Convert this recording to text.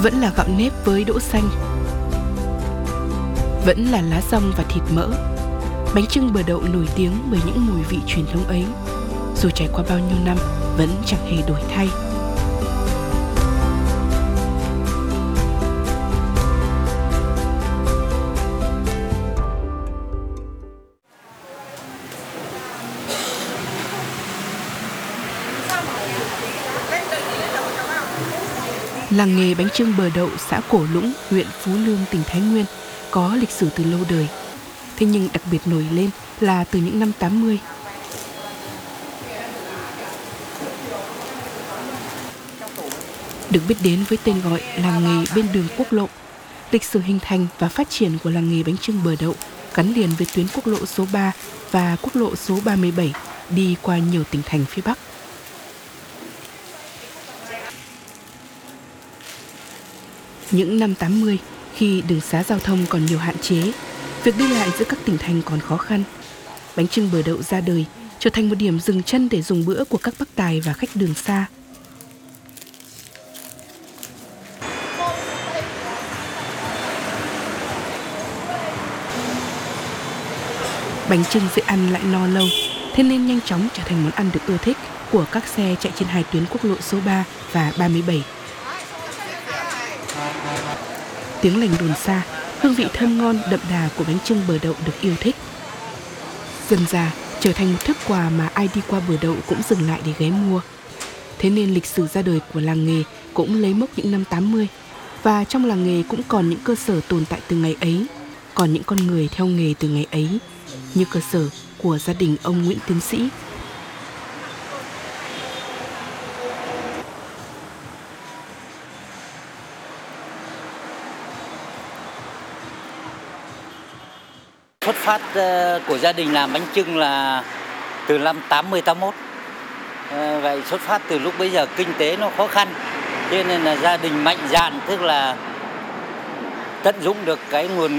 Vẫn là gạo nếp với đỗ xanh, vẫn là lá dong và thịt mỡ. Bánh chưng bờ đậu nổi tiếng bởi những mùi vị truyền thống ấy, dù trải qua bao nhiêu năm vẫn chẳng hề đổi thay. Làng nghề bánh chưng bờ đậu xã Cổ Lũng, huyện Phú Lương, tỉnh Thái Nguyên có lịch sử từ lâu đời. Thế nhưng đặc biệt nổi lên là từ những năm 80. Được biết đến với tên gọi làng nghề bên đường quốc lộ, lịch sử hình thành và phát triển của làng nghề bánh chưng bờ đậu gắn liền với tuyến quốc lộ số 3 và quốc lộ số 37 đi qua nhiều tỉnh thành phía Bắc. Những năm 80, khi đường xá giao thông còn nhiều hạn chế, việc đi lại giữa các tỉnh thành còn khó khăn, bánh chưng bờ đậu ra đời, trở thành một điểm dừng chân để dùng bữa của các bác tài và khách đường xa. Bánh chưng dễ ăn lại no lâu, thế nên nhanh chóng trở thành món ăn được ưa thích của các xe chạy trên hai tuyến quốc lộ số 3 và 37. Tiếng lành đồn xa, hương vị thơm ngon đậm đà của bánh chưng bờ đậu được yêu thích. Dần dà trở thành một thức quà mà ai đi qua bờ đậu cũng dừng lại để ghé mua. Thế nên lịch sử ra đời của làng nghề cũng lấy mốc những năm 80. Và trong làng nghề cũng còn những cơ sở tồn tại từ ngày ấy, còn những con người theo nghề từ ngày ấy, như cơ sở của gia đình ông Nguyễn Tiến Sĩ. Xuất phát của gia đình làm bánh chưng là từ năm 80-81. Vậy xuất phát từ lúc bây giờ kinh tế nó khó khăn, cho nên là gia đình mạnh dạn, tức là tận dụng được cái nguồn